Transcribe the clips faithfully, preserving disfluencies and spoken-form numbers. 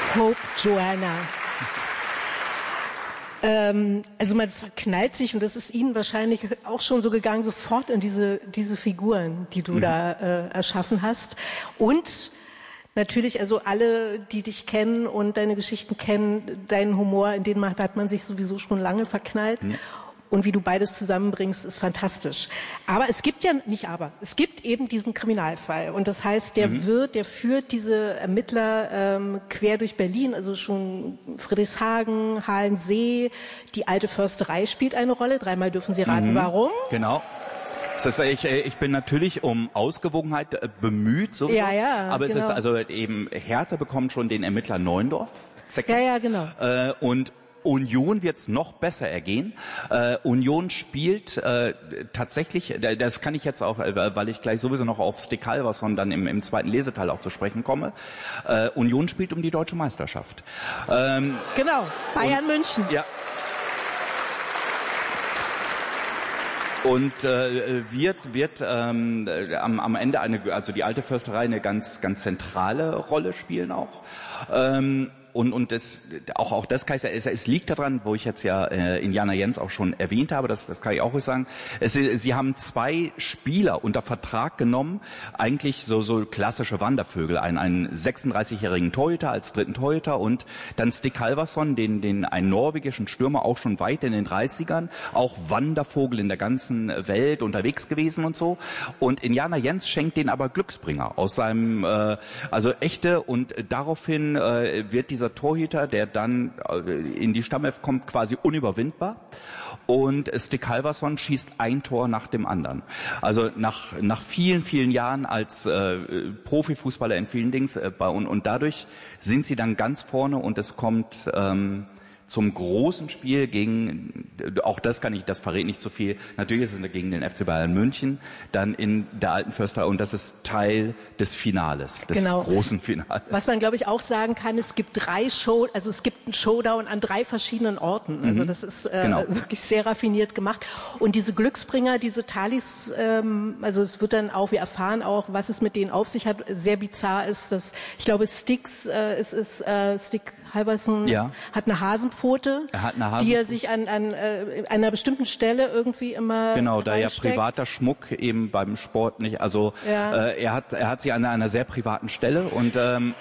Pope Joanna. Ähm, also man verknallt sich, und das ist Ihnen wahrscheinlich auch schon so gegangen, sofort in diese, diese Figuren, die du mhm. da äh, erschaffen hast. Und natürlich, also alle, die dich kennen und deine Geschichten kennen, deinen Humor, in den hat man sich sowieso schon lange verknallt. Mhm. Und wie du beides zusammenbringst, ist fantastisch. Aber es gibt ja, nicht aber, es gibt eben diesen Kriminalfall. Und das heißt, der mhm. wird, der führt diese Ermittler ähm, quer durch Berlin, also schon Friedrichshagen, Halensee, die alte Försterei spielt eine Rolle. Dreimal dürfen Sie raten, mhm. warum. Genau. Das heißt, ich, ich bin natürlich um Ausgewogenheit bemüht, sowieso. Ja, ja, aber genau. es ist also eben, Hertha bekommt schon den Ermittler Neuendorf. Zecker. Ja, ja, genau. Äh, und Union wird es noch besser ergehen. Äh, Union spielt äh, tatsächlich, das kann ich jetzt auch, weil ich gleich sowieso noch auf Stick Halverson dann im, im zweiten Leseteil auch zu sprechen komme. Äh, Union spielt um die deutsche Meisterschaft. Ähm, genau, Bayern und, München. Ja. Und äh, wird wird ähm, am, am Ende eine, also die alte Försterei eine ganz ganz zentrale Rolle spielen auch. Ähm, Und, und das, auch, auch das kann ich sagen, es, es liegt daran, wo ich jetzt ja äh, Indiana Jens auch schon erwähnt habe, das, das kann ich auch ruhig sagen. Es, sie haben zwei Spieler unter Vertrag genommen, eigentlich so, so klassische Wandervögel, einen, einen sechsunddreißigjährigen Torhüter als dritten Torhüter und dann Stick Halverson, den, den einen norwegischen Stürmer, auch schon weit in den dreißigern, auch Wandervogel in der ganzen Welt unterwegs gewesen und so. Und Indiana Jens schenkt den aber Glücksbringer aus seinem, äh, also echte, und daraufhin äh, wird dieser Torhüter, der dann in die Stammelf kommt, quasi unüberwindbar. Und Stick Halverson schießt ein Tor nach dem anderen. Also nach nach vielen, vielen Jahren als äh, Profifußballer in vielen Dings. Äh, und, und dadurch sind sie dann ganz vorne, und es kommt ähm, zum großen Spiel gegen, auch das kann ich, das verrät nicht so viel, natürlich ist es gegen den F C Bayern München, dann in der alten Förster, und das ist Teil des Finales, des genau. großen Finales. Was man, glaube ich, auch sagen kann, es gibt drei Show, also es gibt einen Showdown an drei verschiedenen Orten. Also das ist äh, genau. wirklich sehr raffiniert gemacht. Und diese Glücksbringer, diese Talis, ähm, also es wird dann auch, wir erfahren auch, was es mit denen auf sich hat. Sehr bizarr ist, dass, ich glaube, Sticks, äh, es ist äh, Stick Halverson ja. hat eine Hasenpfote, er hat eine Hasenpfote, die er sich an, an äh, einer bestimmten Stelle irgendwie immer genau, da ja reinsteckt. Privater Schmuck eben beim Sport nicht, also ja. äh, er hat er hat sie an einer sehr privaten Stelle, und ähm,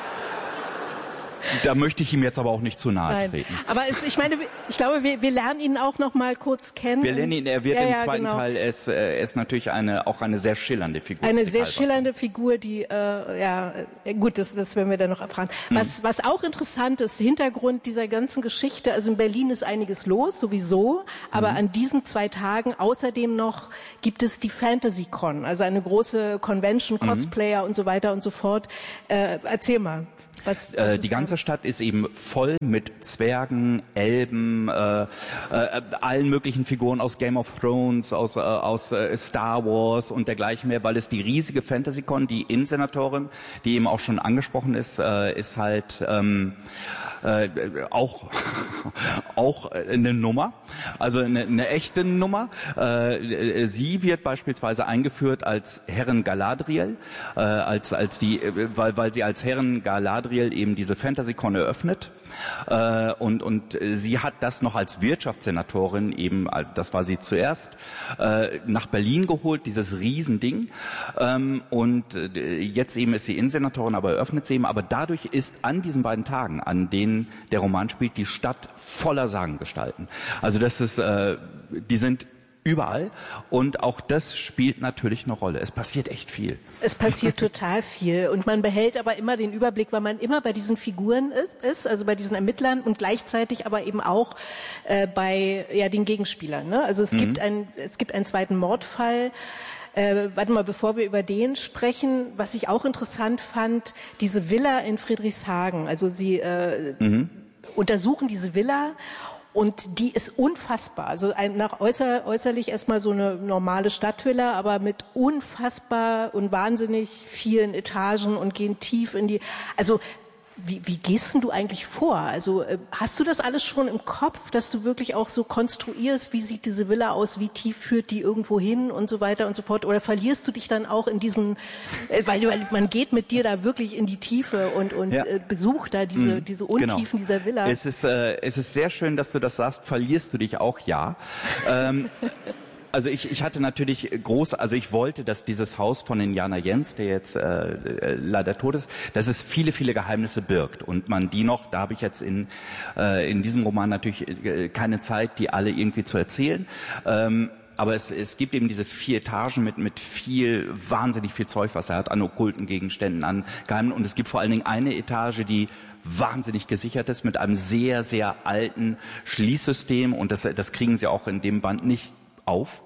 da möchte ich ihm jetzt aber auch nicht zu nahe Nein. treten. Aber es, ich meine, ich glaube, wir, wir lernen ihn auch noch mal kurz kennen. Wir lernen ihn, er wird ja, im ja, zweiten genau. Teil, er ist, er ist natürlich eine, auch eine sehr schillernde Figur. Eine Stick sehr Halverson. schillernde Figur, die, äh, ja, gut, das, das werden wir dann noch erfahren. Mhm. Was, was auch interessant ist, Hintergrund dieser ganzen Geschichte, also in Berlin ist einiges los, sowieso, aber mhm. an diesen zwei Tagen außerdem noch gibt es die FantasyCon, also eine große Convention, Cosplayer mhm. und so weiter und so fort. Äh, erzähl mal. Was, was äh, die ganze Stadt ist eben voll mit Zwergen, Elben, äh, äh, allen möglichen Figuren aus Game of Thrones, aus, äh, aus äh, Star Wars und dergleichen mehr, weil es die riesige FantasyCon, die Innensenatorin, die eben auch schon angesprochen ist, äh, ist halt ähm, äh, auch auch eine Nummer, also eine, eine echte Nummer. Äh, sie wird beispielsweise eingeführt als Herren Galadriel, äh, als als die, weil weil sie als Herren Galadriel eben diese FantasyCon eröffnet, äh, und und sie hat das noch als Wirtschaftssenatorin eben, das war sie zuerst, äh, nach Berlin geholt, dieses Riesending, ähm, und äh, jetzt eben ist sie Innensenatorin, aber eröffnet sie eben, aber dadurch ist an diesen beiden Tagen, an denen der Roman spielt, die Stadt voller Sagengestalten. Also das ist, äh, die sind überall, und auch das spielt natürlich eine Rolle. Es passiert echt viel. Es passiert total viel, und man behält aber immer den Überblick, weil man immer bei diesen Figuren ist, ist also bei diesen Ermittlern, und gleichzeitig aber eben auch äh, bei ja den Gegenspielern. Ne? Also es mhm. gibt ein, es gibt einen zweiten Mordfall. Äh, warte mal, bevor wir über den sprechen, was ich auch interessant fand, diese Villa in Friedrichshagen. Also sie äh, mhm. untersuchen diese Villa. Und die ist unfassbar. Also ein, nach äußer, äußerlich erstmal so eine normale Stadtvilla, aber mit unfassbar und wahnsinnig vielen Etagen und gehen tief in die. Also Wie, wie gehst denn du eigentlich vor? Also äh, hast du das alles schon im Kopf, dass du wirklich auch so konstruierst, wie sieht diese Villa aus, wie tief führt die irgendwo hin und so weiter und so fort? Oder verlierst du dich dann auch in diesen, äh, weil, weil man geht mit dir da wirklich in die Tiefe und, und ja. äh, besucht da diese, mhm. diese Untiefen genau. dieser Villa? Es ist, äh, es ist sehr schön, dass du das sagst. Verlierst du dich auch? Ja. ähm, Also ich, ich hatte natürlich groß, also ich wollte, dass dieses Haus von Indiana Jens, der jetzt äh, leider tot ist, dass es viele, viele Geheimnisse birgt und man die noch, da habe ich jetzt in äh, in diesem Roman natürlich äh, keine Zeit, die alle irgendwie zu erzählen. Ähm, aber es, es gibt eben diese vier Etagen mit mit viel, wahnsinnig viel Zeug, was er hat an okkulten Gegenständen, an Geheimen. Und es gibt vor allen Dingen eine Etage, die wahnsinnig gesichert ist mit einem sehr, sehr alten Schließsystem. Und das, das kriegen sie auch in dem Band nicht auf.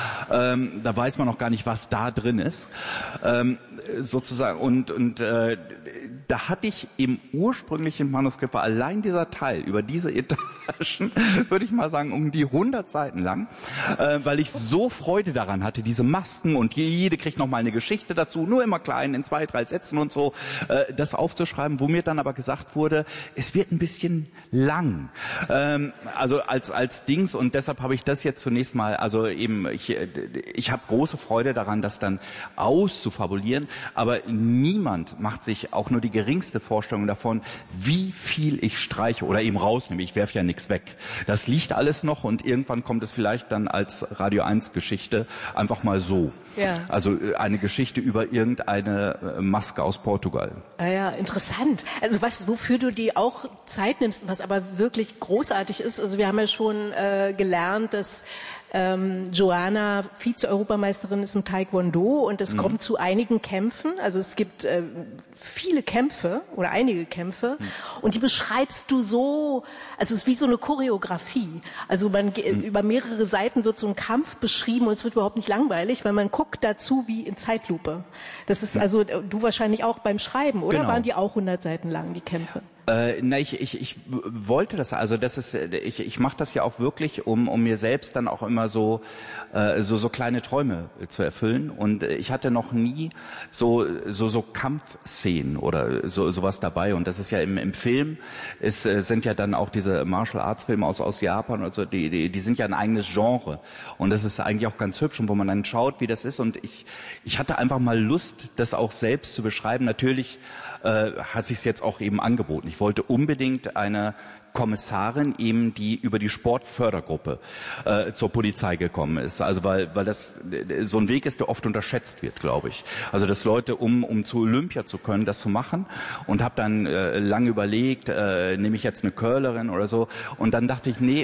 Ähm, da weiß man noch gar nicht, was da drin ist, ähm, sozusagen. Und, und äh, da hatte ich im ursprünglichen Manuskript war allein dieser Teil über diese Etagen, würde ich mal sagen, um die hundert Seiten lang, äh, weil ich so Freude daran hatte, diese Masken und jede kriegt noch mal eine Geschichte dazu, nur immer klein, in zwei, drei Sätzen und so, äh, das aufzuschreiben, wo mir dann aber gesagt wurde, es wird ein bisschen lang, ähm, also als als Dings, und deshalb habe ich das jetzt zunächst mal, also eben ich, ich habe große Freude daran, das dann auszufabulieren, aber niemand macht sich auch nur die geringste Vorstellung davon, wie viel ich streiche oder eben rausnehme. Ich werfe ja nichts weg. Das liegt alles noch und irgendwann kommt es vielleicht dann als Radio eins Geschichte einfach mal so. Ja. Also eine Geschichte über irgendeine Maske aus Portugal. Ah ja, interessant. Also was, wofür du die auch Zeit nimmst, was aber wirklich großartig ist. Also wir haben ja schon äh, gelernt, dass Ähm, Joanna Vize-Europameisterin ist im Taekwondo und es mhm. kommt zu einigen Kämpfen. Also es gibt äh, viele Kämpfe oder einige Kämpfe mhm. und die beschreibst du so, also es ist wie so eine Choreografie. Also man mhm. über mehrere Seiten wird so ein Kampf beschrieben und es wird überhaupt nicht langweilig, weil man guckt dazu wie in Zeitlupe. Das ist also du wahrscheinlich auch beim Schreiben, oder? Genau. Waren die auch hundert Seiten lang, die Kämpfe? Äh, na, ich, ich, ich wollte das, also das ist, ich, ich mache das ja auch wirklich, um, um mir selbst dann auch immer so, äh, so, so kleine Träume zu erfüllen. Und ich hatte noch nie so, so, so Kampfszenen oder so, sowas dabei. Und das ist ja im, im Film, es sind ja dann auch diese Martial Arts Filme aus, aus Japan und so, die, die, die sind ja ein eigenes Genre. Und das ist eigentlich auch ganz hübsch, und wo man dann schaut, wie das ist. Und ich, ich hatte einfach mal Lust, das auch selbst zu beschreiben. Natürlich äh, hat sich's jetzt auch eben angeboten. Ich wollte unbedingt eine Kommissarin eben, die über die Sportfördergruppe äh, zur Polizei gekommen ist. Also weil weil das so ein Weg ist, der oft unterschätzt wird, glaube ich. Also dass Leute, um um zu Olympia zu können, das zu machen, und habe dann äh, lange überlegt, äh, nehme ich jetzt eine Curlerin oder so, und dann dachte ich, nee,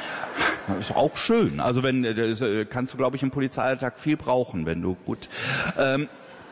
das ist auch schön. Also wenn das kannst du, glaube ich, im Polizeialltag viel brauchen, wenn du gut ähm,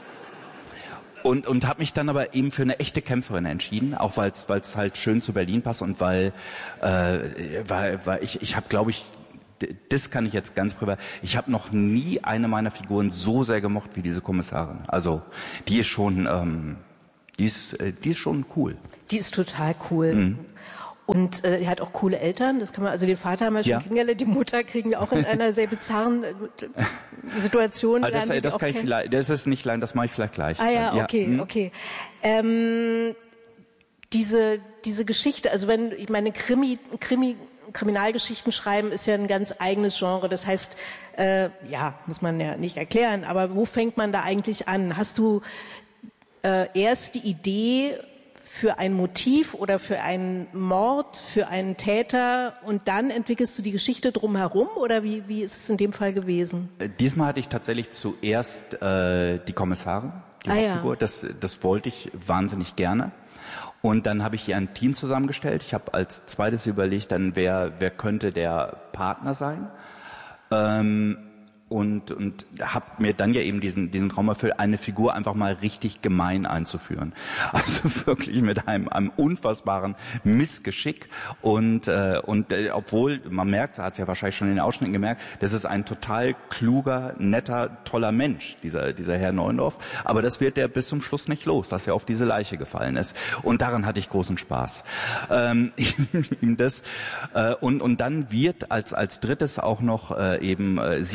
Und, und habe mich dann aber eben für eine echte Kämpferin entschieden, auch weil es halt schön zu Berlin passt und weil, äh, weil, weil ich, ich habe, glaube ich, das kann ich jetzt ganz privat, ich habe noch nie eine meiner Figuren so sehr gemocht wie diese Kommissarin. Also die ist schon, ähm, die ist, die ist schon cool. Die ist total cool. Mhm. Und äh, er hat auch coole Eltern, das kann man, also den Vater haben wir schon ja. kennengelernt, die Mutter kriegen wir auch in einer sehr bizarren äh, Situation. Ah, das das kann ich vielleicht, das ist nicht klein, das mache ich vielleicht gleich. Ah ja, okay, ja. okay. Ähm, diese, diese Geschichte, also wenn, ich meine, Krimi, Krimi, Kriminalgeschichten schreiben ist ja ein ganz eigenes Genre, das heißt, äh, ja, muss man ja nicht erklären, aber wo fängt man da eigentlich an? Hast du äh, erst die Idee für ein Motiv oder für einen Mord, für einen Täter, und dann entwickelst du die Geschichte drumherum, oder wie, wie ist es in dem Fall gewesen? Diesmal hatte ich tatsächlich zuerst äh, die Kommissarin, die ah, Hauptfigur. Ja. Das, das wollte ich wahnsinnig gerne. Und dann habe ich hier ein Team zusammengestellt. Ich habe als zweites überlegt, dann wer, wer könnte der Partner sein. Ähm, Und, und habe mir dann ja eben diesen, diesen Traum erfüllt, eine Figur einfach mal richtig gemein einzuführen. Also wirklich mit einem, einem unfassbaren Missgeschick. Und, äh, und äh, obwohl, man merkt, er hat es ja wahrscheinlich schon in den Ausschnitten gemerkt, das ist ein total kluger, netter, toller Mensch, dieser, dieser Herr Neuendorf. Aber das wird er bis zum Schluss nicht los, dass er auf diese Leiche gefallen ist. Und daran hatte ich großen Spaß. Ähm, das, äh, und, und dann wird als, als drittes auch noch äh, eben äh, Siri Yücel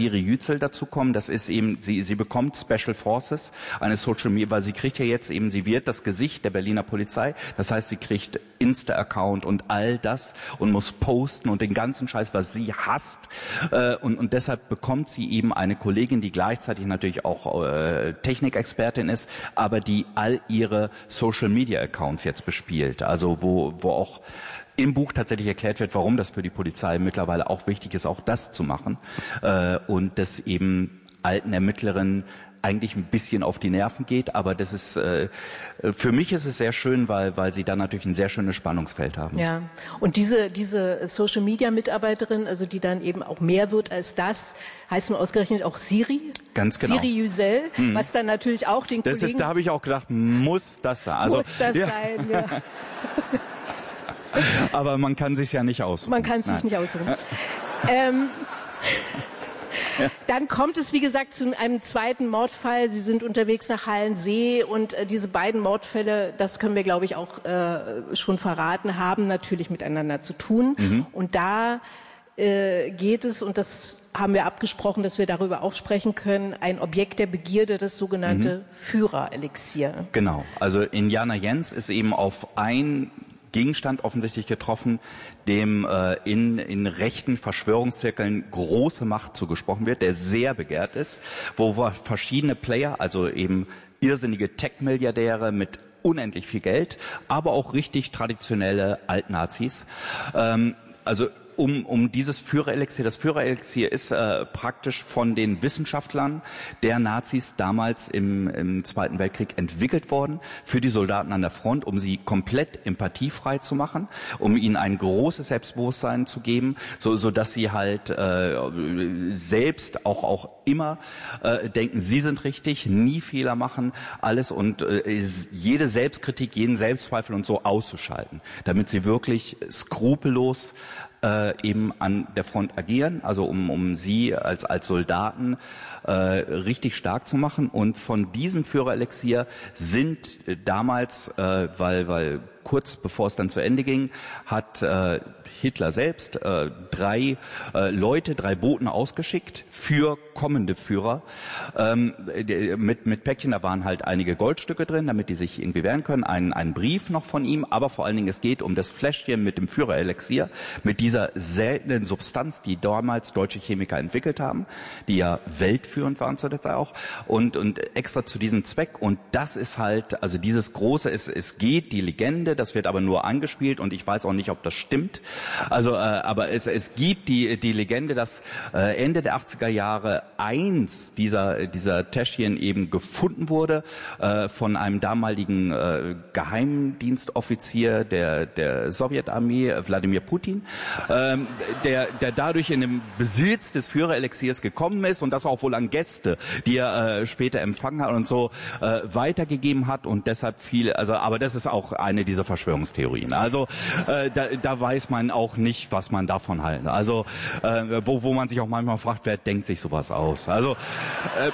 Schnipsel dazukommen. Das ist eben, sie, sie bekommt Special Forces, eine Social Media, weil sie kriegt ja jetzt eben, sie wird das Gesicht der Berliner Polizei. Das heißt, sie kriegt Insta-Account und all das und muss posten und den ganzen Scheiß, was sie hasst. Äh, und, und deshalb bekommt sie eben eine Kollegin, die gleichzeitig natürlich auch äh, Technikexpertin ist, aber die all ihre Social Media Accounts jetzt bespielt. Also wo, wo auch im Buch tatsächlich erklärt wird, warum das für die Polizei mittlerweile auch wichtig ist, auch das zu machen. Äh, und das eben alten Ermittlerinnen eigentlich ein bisschen auf die Nerven geht. Aber das ist, äh, für mich ist es sehr schön, weil, weil sie dann natürlich ein sehr schönes Spannungsfeld haben. Ja. Und diese, diese Social Media Mitarbeiterin, also die dann eben auch mehr wird als das, heißt nur ausgerechnet auch Siri? Ganz genau. Siri Yücel, hm. was dann natürlich auch den das Kollegen... Ist, da habe ich auch gedacht, muss das sein? Also, muss das ja. sein, ja. Aber man kann sich ja nicht aussuchen. Man kann sich Nein. nicht aussuchen. ähm, ja. Dann kommt es, wie gesagt, zu einem zweiten Mordfall. Sie sind unterwegs nach Halensee und äh, diese beiden Mordfälle, das können wir, glaube ich, auch äh, schon verraten, haben natürlich miteinander zu tun. Mhm. Und da äh, geht es, und das haben wir abgesprochen, dass wir darüber auch sprechen können, ein Objekt der Begierde, das sogenannte mhm. Führerelixier. Genau. Also Indiana Jens ist eben auf ein Gegenstand offensichtlich getroffen, dem äh, in, in rechten Verschwörungszirkeln große Macht zugesprochen wird, der sehr begehrt ist, wo verschiedene Player, also eben irrsinnige Tech-Milliardäre mit unendlich viel Geld, aber auch richtig traditionelle Altnazis, ähm, also Um, um dieses Führerelixier. Das Führerelixier ist äh, praktisch von den Wissenschaftlern der Nazis damals im, im Zweiten Weltkrieg entwickelt worden für die Soldaten an der Front, um sie komplett empathiefrei zu machen, um ihnen ein großes Selbstbewusstsein zu geben, so, so dass sie halt äh, selbst auch auch immer äh, denken, sie sind richtig, nie Fehler machen, alles und äh, jede Selbstkritik, jeden Selbstzweifel und so auszuschalten, damit sie wirklich skrupellos Äh, eben an der Front agieren, also um, um sie als, als Soldaten äh, richtig stark zu machen. Und von diesem Führerelixier sind äh, damals, äh, weil, weil kurz bevor es dann zu Ende ging, hat äh, Hitler selbst äh, drei äh, Leute, drei Boten ausgeschickt für kommende Führer ähm, mit, mit Päckchen. Da waren halt einige Goldstücke drin, damit die sich irgendwie wehren können. Ein, ein Brief noch von ihm, aber vor allen Dingen es geht um das Fläschchen mit dem Führerelixier, mit dieser seltenen Substanz, die damals deutsche Chemiker entwickelt haben, die ja weltführend waren zu der Zeit auch, und, und extra zu diesem Zweck. Und das ist halt, also dieses große, es, es geht, die Legende, das wird aber nur angespielt und ich weiß auch nicht, ob das stimmt. Also, äh, aber es, es gibt die, die Legende, dass äh, Ende der achtziger Jahre eins dieser, dieser Täschchen eben gefunden wurde äh, von einem damaligen äh, Geheimdienstoffizier der, der Sowjetarmee, Wladimir Putin, ähm, der, der dadurch in den Besitz des Führerelixiers gekommen ist und das auch wohl an Gäste, die er äh, später empfangen hat und so äh, weitergegeben hat und deshalb viele, also, aber das ist auch eine dieser Verschwörungstheorien. Also äh, da, da weiß man auch nicht, was man davon hält. Also äh, wo, wo man sich auch manchmal fragt, wer denkt sich sowas aus? Also äh,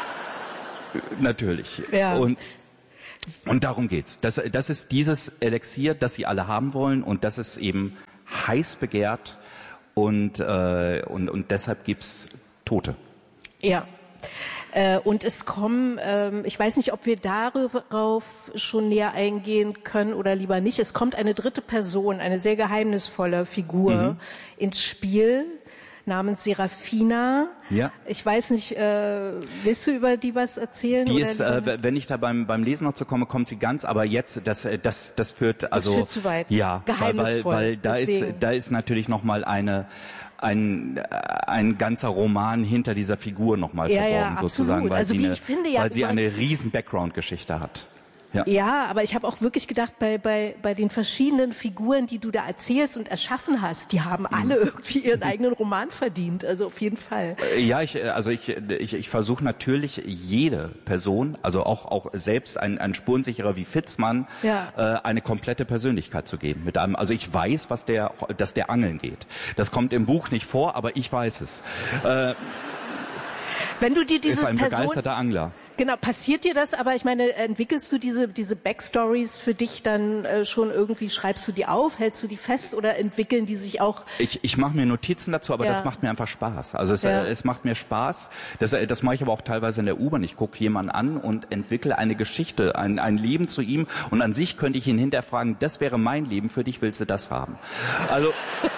natürlich. Ja. Und und darum geht's. Das, das ist dieses Elixier, das sie alle haben wollen und das ist eben heiß begehrt und äh, und und deshalb gibt's Tote. Ja. Und es kommen, ich weiß nicht, ob wir darauf schon näher eingehen können oder lieber nicht. Es kommt eine dritte Person, eine sehr geheimnisvolle Figur mhm. ins Spiel, namens Serafina. Ja. Ich weiß nicht, äh, willst du über die was erzählen? Die oder ist, äh, wenn ich da beim beim Lesen noch zu komme, kommt sie ganz, aber jetzt, das das das führt also. Das führt zu weit. Ja, geheimnisvoll. Weil, weil da Deswegen. ist da ist natürlich noch mal eine ein ein ganzer Roman hinter dieser Figur nochmal ja, verborgen ja, sozusagen, weil also, sie wie eine, ich finde, ja, weil sie eine riesen Background-Geschichte hat. Ja. ja, aber ich habe auch wirklich gedacht, bei, bei, bei den verschiedenen Figuren, die du da erzählst und erschaffen hast, die haben alle irgendwie ihren eigenen Roman verdient. Also auf jeden Fall. Ja, ich, also ich, ich, ich versuche natürlich jede Person, also auch, auch selbst ein, ein Spurensicherer wie Fitzmann, ja. äh, eine komplette Persönlichkeit zu geben. Mit einem, also ich weiß, was der, dass der angeln geht. Das kommt im Buch nicht vor, aber ich weiß es. Äh, Wenn du dir diese ist ein Person, begeisterter Angler. Genau, passiert dir das, aber ich meine, entwickelst du diese, diese Backstories für dich dann äh, schon irgendwie, schreibst du die auf, hältst du die fest oder entwickeln die sich auch? Ich, ich mache mir Notizen dazu, aber ja. das macht mir einfach Spaß. Also es, ja. äh, es macht mir Spaß. Das, äh, das mache ich aber auch teilweise in der U-Bahn. Ich gucke jemanden an und entwickle eine Geschichte, ein, ein Leben zu ihm und an sich könnte ich ihn hinterher fragen, das wäre mein Leben, für dich willst du das haben? Also,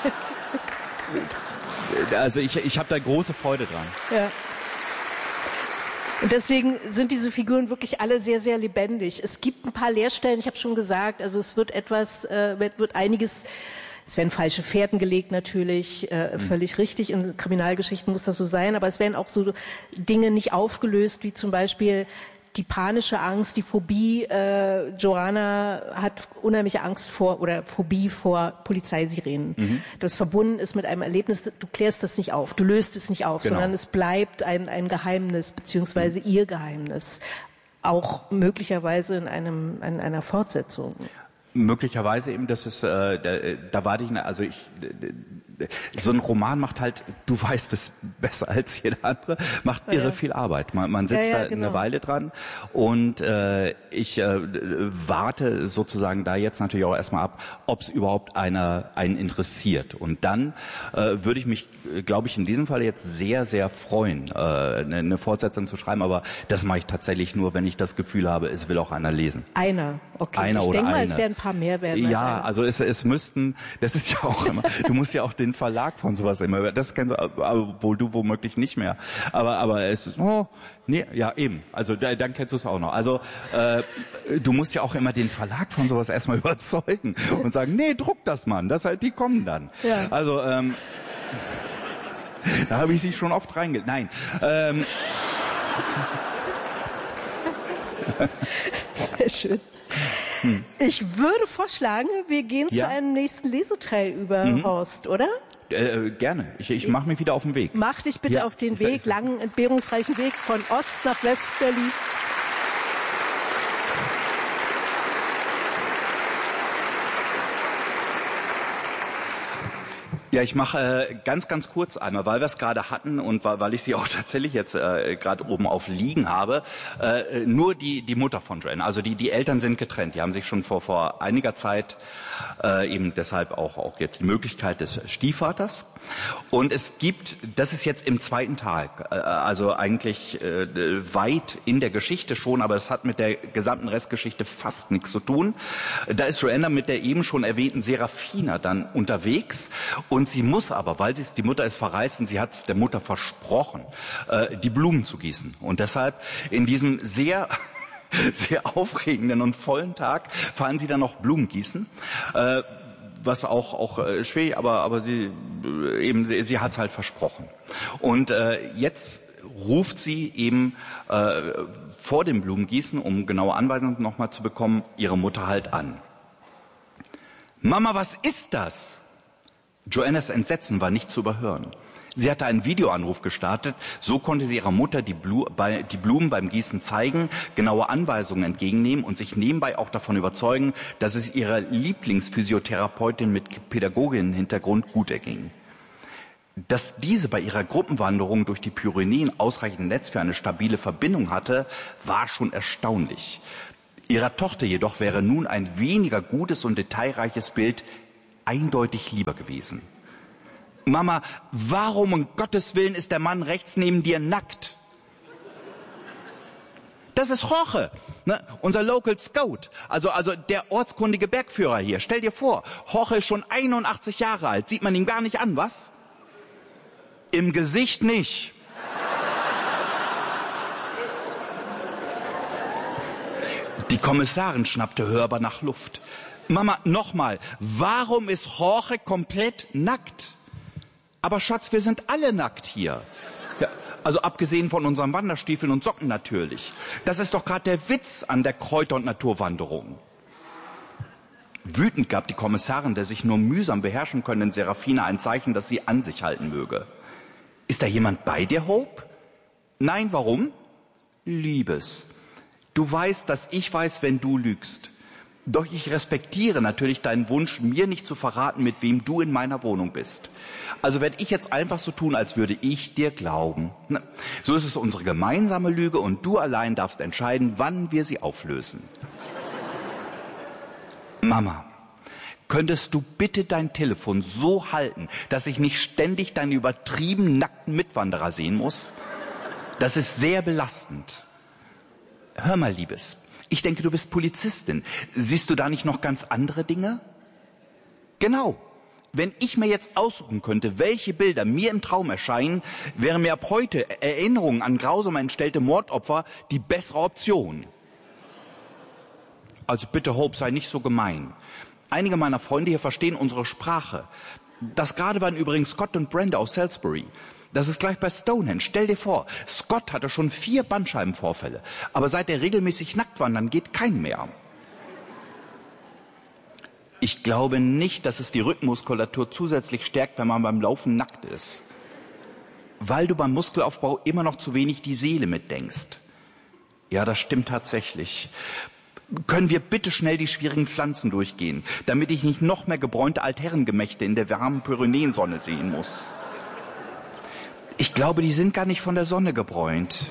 also ich, ich habe da große Freude dran. Ja. Und deswegen sind diese Figuren wirklich alle sehr, sehr lebendig. Es gibt ein paar Leerstellen, ich habe schon gesagt, also es wird etwas, äh, wird, wird einiges, es werden falsche Fährten gelegt natürlich, äh, mhm. völlig richtig, in Kriminalgeschichten muss das so sein, aber es werden auch so Dinge nicht aufgelöst, wie zum Beispiel die panische Angst, die Phobie. Äh, Joanna hat unheimliche Angst vor oder Phobie vor Polizeisirenen. Mhm. Das verbunden ist mit einem Erlebnis, du klärst das nicht auf, du löst es nicht auf, genau. sondern es bleibt ein, ein Geheimnis, beziehungsweise mhm. ihr Geheimnis. Auch möglicherweise in einem, in einer Fortsetzung. Möglicherweise eben, das ist, äh, da, da warte ich, also ich, so ein Roman macht halt, du weißt es besser als jeder andere, macht irre ja. viel Arbeit. Man, man sitzt ja, ja, da genau. eine Weile dran und äh, ich äh, warte sozusagen da jetzt natürlich auch erstmal ab, ob es überhaupt einer einen interessiert. Und dann äh, würde ich mich, glaube ich, in diesem Fall jetzt sehr, sehr freuen, äh, eine, eine Fortsetzung zu schreiben. Aber das mache ich tatsächlich nur, wenn ich das Gefühl habe, es will auch einer lesen. Einer, okay. Einer ich oder denke mal, eine. es werden ein paar mehr werden. Ja, also es, es müssten, das ist ja auch immer, du musst ja auch den Verlag von sowas immer, das kennst du, obwohl du womöglich nicht mehr. Aber aber es ist, oh, nee, ja eben, also dann kennst du es auch noch. Also äh, du musst ja auch immer den Verlag von sowas erstmal überzeugen und sagen, nee, druck das Mann, das halt, die kommen dann. Ja. Also ähm, da habe ich sie schon oft reinge... Nein. Ähm, Sehr schön. Hm. Ich würde vorschlagen, wir gehen ja. zu einem nächsten Leseteil über, mhm. Horst, oder? Äh, gerne. Ich, ich mache mich wieder auf den Weg. Mach dich bitte ja. auf den Weg, langen, entbehrungsreichen Weg von Ost nach West-Berlin. Ja, ich mache äh, ganz, ganz kurz einmal, weil wir es gerade hatten und weil, weil ich sie auch tatsächlich jetzt äh, gerade oben auf liegen habe, äh, nur die die Mutter von Joanne. Also die die Eltern sind getrennt. Die haben sich schon vor vor einiger Zeit äh, eben deshalb auch auch jetzt die Möglichkeit des Stiefvaters. Und es gibt, das ist jetzt im zweiten Teil, äh, also eigentlich äh, weit in der Geschichte schon, aber es hat mit der gesamten Restgeschichte fast nichts zu tun. Da ist Joanna mit der eben schon erwähnten Serafina dann unterwegs. Und sie muss aber, weil sie es, die Mutter ist verreist und sie hat es der Mutter versprochen, äh, die Blumen zu gießen. Und deshalb in diesem sehr, sehr aufregenden und vollen Tag fahren sie dann noch Blumen gießen. Äh, was auch auch äh, schwer, aber aber sie äh, eben sie, sie hat es halt versprochen. Und äh, jetzt ruft sie eben äh, vor dem Blumengießen, um genaue Anweisungen nochmal zu bekommen, ihre Mutter halt an. Mama, was ist das? Joannas Entsetzen war nicht zu überhören. Sie hatte einen Videoanruf gestartet, so konnte sie ihrer Mutter die, Blu bei, die Blumen beim Gießen zeigen, genaue Anweisungen entgegennehmen und sich nebenbei auch davon überzeugen, dass es ihrer Lieblingsphysiotherapeutin mit Pädagoginnenhintergrund gut erging. Dass diese bei ihrer Gruppenwanderung durch die Pyrenäen ausreichend Netz für eine stabile Verbindung hatte, war schon erstaunlich. Ihrer Tochter jedoch wäre nun ein weniger gutes und detailreiches Bild eindeutig lieber gewesen. Mama, warum um Gottes Willen ist der Mann rechts neben dir nackt? Das ist Jorge, ne? Unser Local Scout, also, also der ortskundige Bergführer hier. Stell dir vor, Jorge ist schon einundachtzig Jahre alt, sieht man ihm gar nicht an, was? Im Gesicht nicht. Die Kommissarin schnappte hörbar nach Luft. Mama, nochmal, warum ist Jorge komplett nackt? Aber Schatz, wir sind alle nackt hier. Ja, also abgesehen von unseren Wanderstiefeln und Socken natürlich. Das ist doch gerade der Witz an der Kräuter- und Naturwanderung. Wütend gab die Kommissarin der sich nur mühsam beherrschen können Serafina ein Zeichen, dass sie an sich halten möge. Ist da jemand bei dir, Hope? Nein, warum? Liebes, du weißt, dass ich weiß, wenn du lügst. Doch ich respektiere natürlich deinen Wunsch, mir nicht zu verraten, mit wem du in meiner Wohnung bist. Also werde ich jetzt einfach so tun, als würde ich dir glauben. Na, so ist es unsere gemeinsame Lüge und du allein darfst entscheiden, wann wir sie auflösen. Mama, könntest du bitte dein Telefon so halten, dass ich nicht ständig deinen übertrieben nackten Mitwanderer sehen muss? Das ist sehr belastend. Hör mal, Liebes, ich denke, du bist Polizistin. Siehst du da nicht noch ganz andere Dinge? Genau. Wenn ich mir jetzt aussuchen könnte, welche Bilder mir im Traum erscheinen, wäre mir ab heute Erinnerungen an grausam entstellte Mordopfer die bessere Option. Also bitte, Hope, sei nicht so gemein. Einige meiner Freunde hier verstehen unsere Sprache. Das gerade waren übrigens Scott und Brenda aus Salisbury. Das ist gleich bei Stonehenge. Stell dir vor, Scott hatte schon vier Bandscheibenvorfälle. Aber seit er regelmäßig nackt wandern geht, kein mehr. Ich glaube nicht, dass es die Rückenmuskulatur zusätzlich stärkt, wenn man beim Laufen nackt ist. Weil du beim Muskelaufbau immer noch zu wenig die Seele mitdenkst. Ja, das stimmt tatsächlich. Können wir bitte schnell die schwierigen Pflanzen durchgehen, damit ich nicht noch mehr gebräunte Altherrengemächte in der warmen Pyrenäensonne sehen muss? Ich glaube, die sind gar nicht von der Sonne gebräunt.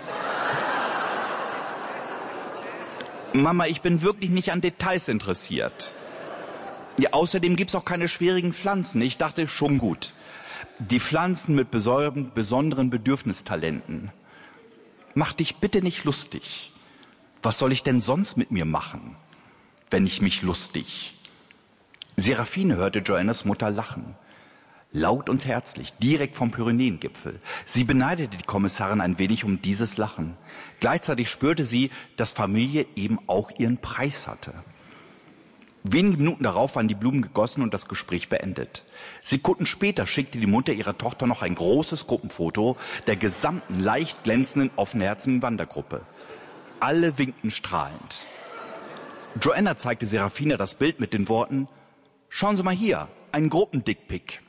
Mama, ich bin wirklich nicht an Details interessiert. Ja, außerdem gibt's auch keine schwierigen Pflanzen. Ich dachte, schon gut. Die Pflanzen mit besonderen Bedürfnistalenten. Mach dich bitte nicht lustig. Was soll ich denn sonst mit mir machen, wenn ich mich lustig? Seraphine hörte Joannas Mutter lachen. Laut und herzlich, direkt vom Pyrenäengipfel. Sie beneidete die Kommissarin ein wenig um dieses Lachen. Gleichzeitig spürte sie, dass Familie eben auch ihren Preis hatte. Wenige Minuten darauf waren die Blumen gegossen und das Gespräch beendet. Sekunden später schickte die Mutter ihrer Tochter noch ein großes Gruppenfoto der gesamten leicht glänzenden, offenherzigen Wandergruppe. Alle winkten strahlend. Joanna zeigte Seraphine das Bild mit den Worten: Schauen Sie mal hier, ein Gruppendickpick.